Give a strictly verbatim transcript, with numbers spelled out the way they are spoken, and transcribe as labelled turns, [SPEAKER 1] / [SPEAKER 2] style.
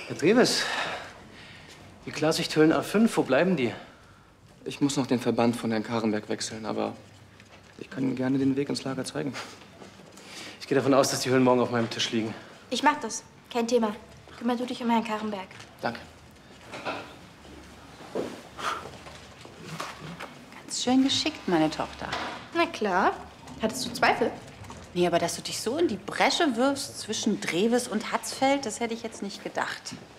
[SPEAKER 1] Herr Dreves, die Klarsichthüllen A fünf, wo bleiben die?
[SPEAKER 2] Ich muss noch den Verband von Herrn Kahrenberg wechseln, aber ich kann Ihnen gerne den Weg ins Lager zeigen.
[SPEAKER 1] Ich gehe davon aus, dass die Hüllen morgen auf meinem Tisch liegen.
[SPEAKER 3] Ich mach das. Kein Thema. Kümmer du dich um Herrn Kahrenberg.
[SPEAKER 2] Danke.
[SPEAKER 4] Ganz schön geschickt, meine Tochter.
[SPEAKER 3] Na klar. Hattest du Zweifel?
[SPEAKER 4] Nee, aber dass du dich so in die Bresche wirfst zwischen Dreves und Hatzfeld, das hätte ich jetzt nicht gedacht.